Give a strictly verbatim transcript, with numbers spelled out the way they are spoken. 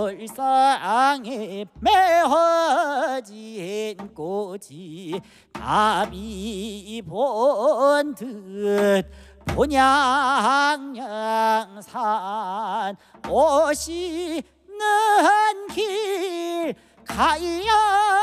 돌상에 매어진 꽃이 답이 본듯 본향양산 오시는 길 가야